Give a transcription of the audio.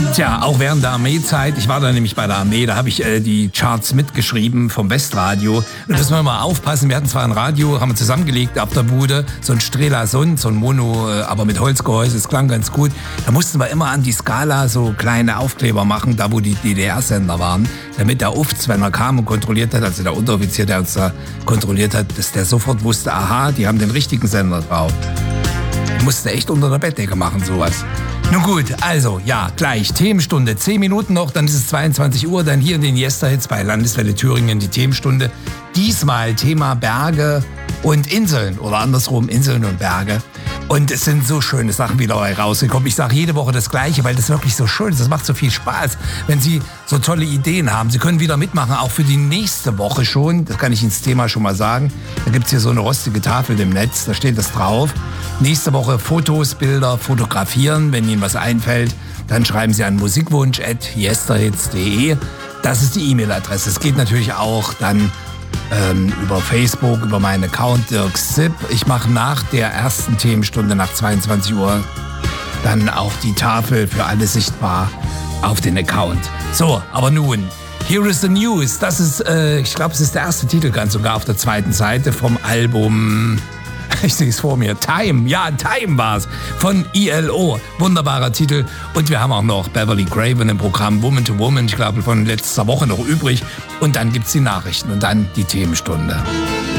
Tja, auch während der Armeezeit, ich war da nämlich bei der Armee, da habe ich die Charts mitgeschrieben vom Westradio. Und da müssen wir mal aufpassen, wir hatten zwar ein Radio, haben wir zusammengelegt auf der Bude, so ein Strelasund, so ein Mono, aber mit Holzgehäuse, das klang ganz gut. Da mussten wir immer an die Skala so kleine Aufkleber machen, da wo die DDR-Sender waren, damit der Ufts, wenn er kam und kontrolliert hat, also der Unteroffizier, der uns da kontrolliert hat, dass der sofort wusste, aha, die haben den richtigen Sender drauf. Ich musste echt unter der Bettdecke machen, sowas. Nun gut, also, ja, gleich, Themenstunde, 10 Minuten noch, dann ist es 22 Uhr, dann hier in den Yesterhits bei Landeswelle Thüringen die Themenstunde. Diesmal Thema Berge und Inseln oder andersrum Inseln und Berge. Und es sind so schöne Sachen wieder rausgekommen. Ich sage jede Woche das Gleiche, weil das wirklich so schön ist. Das macht so viel Spaß, wenn Sie so tolle Ideen haben. Sie können wieder mitmachen, auch für die nächste Woche schon. Das kann ich ins Thema schon mal sagen. Da gibt's hier so eine rostige Tafel im Netz, da steht das drauf. Nächste Woche Fotos, Bilder, fotografieren. Wenn Ihnen was einfällt, dann schreiben Sie an musikwunsch@yesterhits.de. Das ist die E-Mail-Adresse. Es geht natürlich auch dann über Facebook, über meinen Account Dirk Sipp. Ich mache nach der ersten Themenstunde, nach 22 Uhr, dann auch die Tafel für alle sichtbar auf den Account. So, aber nun, Here is the News. Das ist, ich glaube, es ist der erste Titel, ganz sogar auf der zweiten Seite vom Album... Ich sehe es vor mir. Time. Ja, Time war's. Von ILO. Wunderbarer Titel. Und wir haben auch noch Beverly Craven im Programm Woman to Woman. Ich glaube, von letzter Woche noch übrig. Und dann gibt's die Nachrichten und dann die Themenstunde.